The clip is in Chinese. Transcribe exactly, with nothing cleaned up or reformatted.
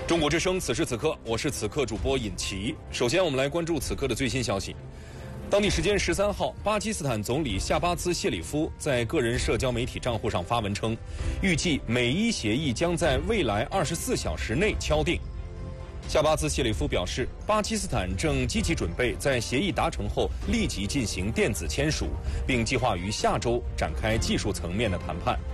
中国之声，此时此刻，我是此刻主播尹奇。首先，我们来关注此刻的最新消息。当地时间十三号，巴基斯坦总理夏巴兹谢里夫在个人社交媒体账户上发文称，预计美伊协议将在未来二十四小时内敲定。夏巴兹谢里夫表示，巴基斯坦正积极准备在协议达成后立即进行电子签署，并计划于下周展开技术层面的谈判。